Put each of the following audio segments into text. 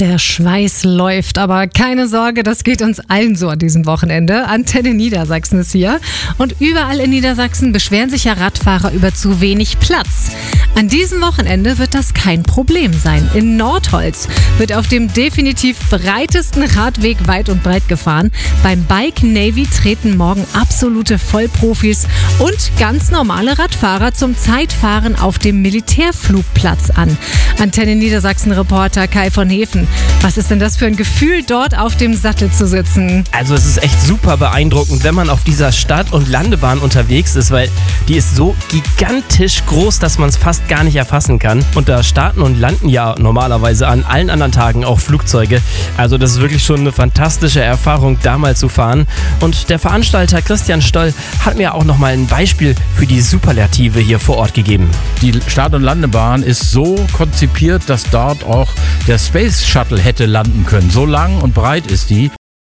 Der Schweiß läuft, aber keine Sorge, das geht uns allen so an diesem Wochenende. Antenne Niedersachsen ist hier und überall in Niedersachsen beschweren sich ja Radfahrer über zu wenig Platz. An diesem Wochenende wird das kein Problem sein. In Nordholz wird auf dem definitiv breitesten Radweg weit und breit gefahren. Beim Bike Navy treten morgen absolute Vollprofis und ganz normale Radfahrer zum Zeitfahren auf dem Militärflugplatz an. Antenne Niedersachsen-Reporter Kai von Hefen. Was ist denn das für ein Gefühl, dort auf dem Sattel zu sitzen? Also es ist echt super beeindruckend, wenn man auf dieser Start- und Landebahn unterwegs ist, weil die ist so gigantisch groß, dass man es fast gar nicht erfassen kann. Und da starten und landen ja normalerweise an allen anderen Tagen auch Flugzeuge. Also das ist wirklich schon eine fantastische Erfahrung, da mal zu fahren. Und der Veranstalter Christian Stoll hat mir auch nochmal ein Beispiel für die Superlative hier vor Ort gegeben. Die Start- und Landebahn ist so konzipiert, dass dort auch der Space Shuttle hätte landen können. So lang und breit ist die.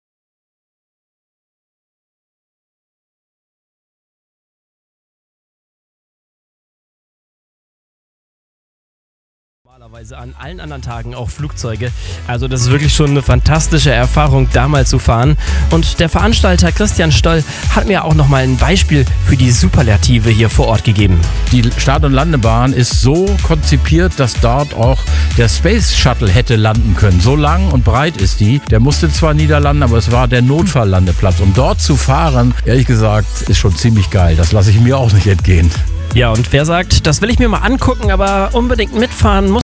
Normalerweise an allen anderen Tagen auch Flugzeuge. Also das ist wirklich schon eine fantastische Erfahrung, da mal zu fahren. Und der Veranstalter Christian Stoll hat mir auch nochmal ein Beispiel für die Superlative hier vor Ort gegeben. Die Start- und Landebahn ist so konzipiert, dass dort auch der Space Shuttle hätte landen können. So lang und breit ist die. Der musste zwar niederlanden, aber es war der Notfalllandeplatz. Um dort zu fahren, ehrlich gesagt, ist schon ziemlich geil. Das lasse ich mir auch nicht entgehen. Ja, und wer sagt, das will ich mir mal angucken, aber unbedingt mitfahren muss,